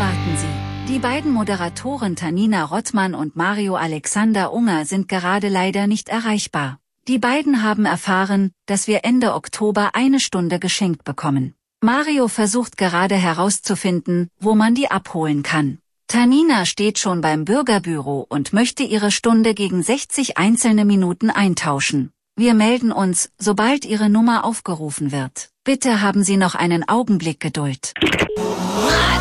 warten Sie. Die beiden Moderatoren Tanina Rottmann und Mario Alexander Unger sind gerade leider nicht erreichbar. Die beiden haben erfahren, dass wir Ende Oktober eine Stunde geschenkt bekommen. Mario versucht gerade herauszufinden, wo man die abholen kann. Tanina steht schon beim Bürgerbüro und möchte ihre Stunde gegen 60 einzelne Minuten eintauschen. Wir melden uns, sobald Ihre Nummer aufgerufen wird. Bitte haben Sie noch einen Augenblick Geduld.